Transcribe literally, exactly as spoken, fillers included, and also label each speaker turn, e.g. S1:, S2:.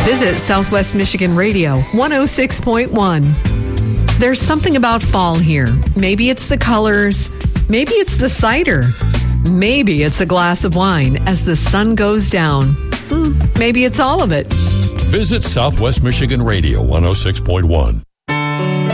S1: Visit Southwest Michigan Radio one oh six point one. There's something about fall here. Maybe it's the colors. Maybe it's the cider. Maybe it's a glass of wine as the sun goes down. Hmm, maybe it's all of it.
S2: Visit Southwest Michigan Radio one oh six point one.